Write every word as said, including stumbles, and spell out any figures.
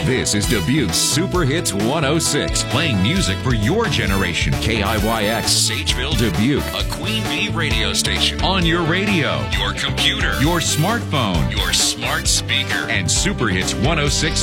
This is Dubuque's Super Hits one oh six, playing music for your generation. K I Y X, Sageville, Dubuque, a Queen Bee radio station. On your radio, your computer, your smartphone, your smart speaker, and Super Hits one oh six